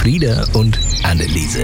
Frieda und Anneliese.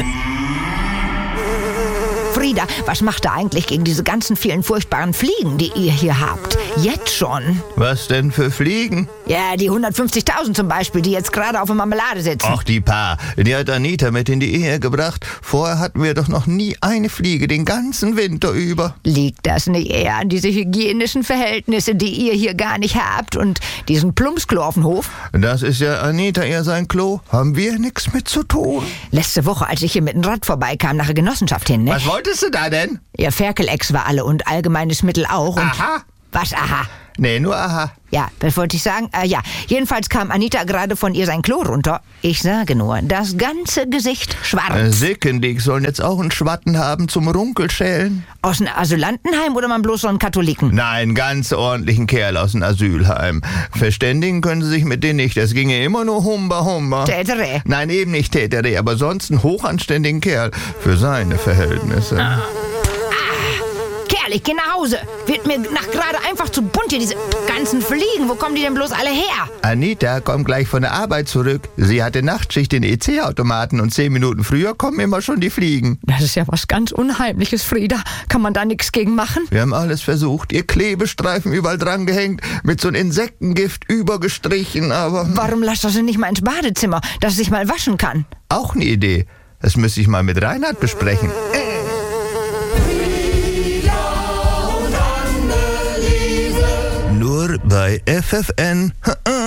Frieda, was macht ihr eigentlich gegen diese ganzen vielen furchtbaren Fliegen, die ihr hier habt? Jetzt schon. Was denn für Fliegen? Ja, die 150.000 zum Beispiel, die jetzt gerade auf der Marmelade sitzen. Ach, die paar. Die hat Anita mit in die Ehe gebracht. Vorher hatten wir doch noch nie eine Fliege den ganzen Winter über. Liegt das nicht eher an diese hygienischen Verhältnisse, die ihr hier gar nicht habt und diesen Plumpsklo auf dem Hof? Das ist ja Anita eher sein Klo. Haben wir nichts mit zu tun. Letzte Woche, als ich hier mit dem Rad vorbeikam, nach der Genossenschaft hin, ne? Was wolltest du da denn? Ihr Ferkelex war alle und allgemeines Mittel auch. Und Aha. was, aha? Nee, nur aha. Ja, das wollte ich sagen. Ja, jedenfalls kam Anita gerade von ihr sein Klo runter. Ich sage nur, das ganze Gesicht schwarz. Sickendig sollen jetzt auch einen Schwatten haben zum Runkelschälen. Aus einem Asylantenheim oder man bloß so einen Katholiken? Nein, ganz ordentlichen Kerl aus dem Asylheim. Verständigen können sie sich mit denen nicht. Das ginge immer nur Humba. Tätere. Nein, eben nicht Tätere, aber sonst einen hochanständigen Kerl. Für seine Verhältnisse. Kerl, ich geh nach Hause. Wird mir nach gerade einfach zu bunt hier, diese ganzen Fliegen. Wo kommen die denn bloß alle her? Anita kommt gleich von der Arbeit zurück. Sie hatte Nachtschicht in EC-Automaten und 10 Minuten früher kommen immer schon die Fliegen. Das ist ja was ganz Unheimliches, Frieda. Kann man da nichts gegen machen? Wir haben alles versucht. Ihr Klebestreifen überall dran gehängt, mit so einem Insektengift übergestrichen, aber... Warum lasst ihr sie nicht mal ins Badezimmer, dass sie sich mal waschen kann? Auch eine Idee. Das müsste ich mal mit Reinhard besprechen. Nur bei FFN.